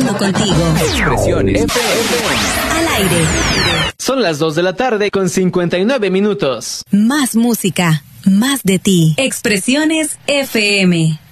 Conectando contigo. Expresiones FM. Al aire. Son las 2 de la tarde con 59 minutos. Más música, más de ti. Expresiones FM.